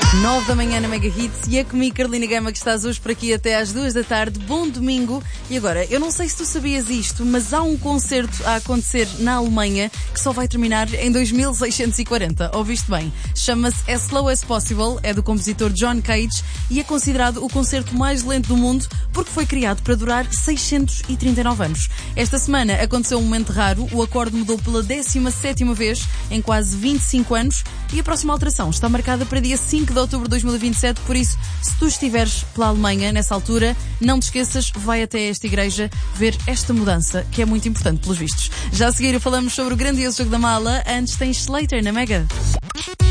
9 da manhã na Mega Hits e é comigo, Carolina Gama, que estás hoje por aqui até às 2 da tarde. Bom domingo. E agora, eu não sei se tu sabias isto, mas há um concerto a acontecer na Alemanha que só vai terminar em 2640. Ouviste bem? Chama-se As Slow As Possible, é do compositor John Cage e é considerado o concerto mais lento do mundo porque foi criado para durar 639 anos. Esta semana aconteceu um momento raro, o acorde mudou pela 17ª vez em quase 25 anos e a próxima alteração está marcada para dia 5 de outubro de 2027, por isso, se tu estiveres pela Alemanha nessa altura, não te esqueças, vai até esta igreja ver esta mudança, que é muito importante pelos vistos. Já a seguir falamos sobre o grandioso jogo da mala, antes tem Slater na Mega.